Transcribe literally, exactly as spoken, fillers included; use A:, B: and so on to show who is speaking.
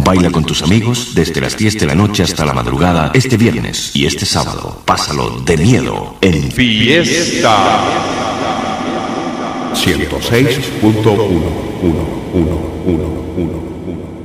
A: Baila con tus amigos desde las diez de la noche hasta la madrugada este viernes y este sábado. Pásalo de miedo en
B: Fiesta ciento seis punto uno.